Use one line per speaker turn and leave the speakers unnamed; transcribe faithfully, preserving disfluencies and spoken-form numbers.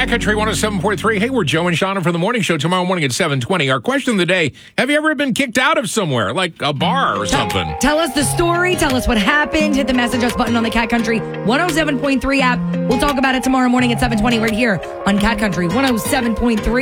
Cat Country one oh seven point three. Hey, we're Joe and Shauna for the morning show tomorrow morning at seven twenty. Our question of the day, have you ever been kicked out of somewhere, like a bar or something?
Tell us the story. Tell us what happened. Hit the message us button on the Cat Country one oh seven point three app. We'll talk about it tomorrow morning at seven twenty right here on Cat Country one oh seven point three.